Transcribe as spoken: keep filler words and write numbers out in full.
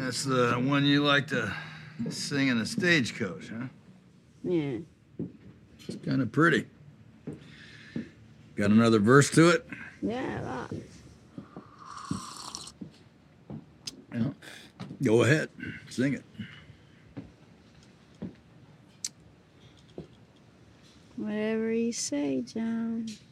That's the one you like to sing in a stagecoach, huh? Yeah. It's kind of pretty. Got another verse to it? Yeah, that. Yeah. Go ahead, sing it. Whatever you say, John.